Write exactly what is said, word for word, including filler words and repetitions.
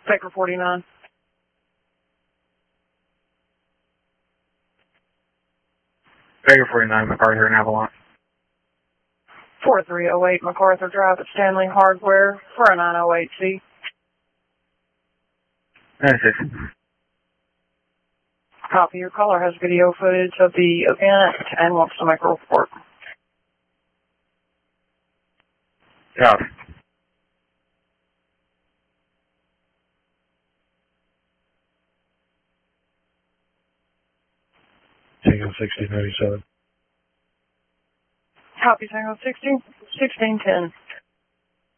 Baker forty-nine. Baker forty-nine, MacArthur and Avalon. four three oh eight MacArthur Drive at Stanley Hardware for a nine oh eight C. That's it. Copy. Your caller has video footage of the event and wants to make a report. Copy. Tango sixteen ninety-seven. Copy. Tango sixteen, sixteen ten.